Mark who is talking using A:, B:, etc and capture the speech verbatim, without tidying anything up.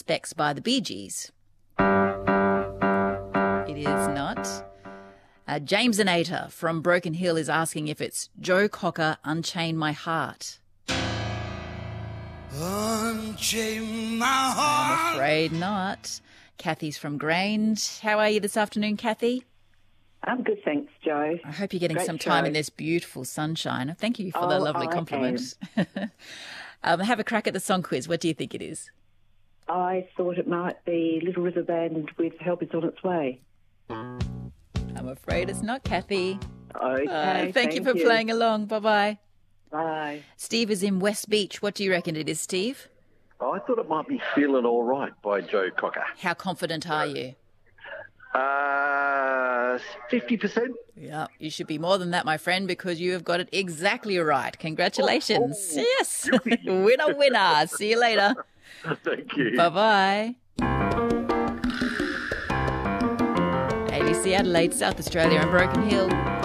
A: Specs by the Bee Gees? It is not. Uh, James Anata from Broken Hill is asking if it's Joe Cocker, Unchain My Heart.
B: Unchain my heart.
A: I'm afraid not. Kathy's from Grange. How are you this afternoon, Kathy?
C: I'm good, thanks, Joe.
A: I hope you're getting
C: Great
A: some time
C: show.
A: in this beautiful sunshine. Thank you for the
C: Oh,
A: lovely
C: I
A: compliment. um, have a crack at the song quiz. What do you think it is?
C: I thought it might be Little River Band with Help Is On Its Way.
A: I'm afraid it's not, Kathy.
C: Okay,
A: Uh, thank, you for playing along. Bye-bye.
C: Bye.
A: Steve is in West Beach. What do you reckon it is, Steve?
D: I thought it might be Feeling All Right by Joe Cocker.
A: How confident are you?
D: Uh, fifty percent.
A: Yeah, you should be more than that, my friend, because you have got it exactly right. Congratulations.
D: Oh, oh.
A: Yes. Winner, winner. See you later.
D: Thank you.
A: Bye-bye. A B C Adelaide, South Australia and Broken Hill.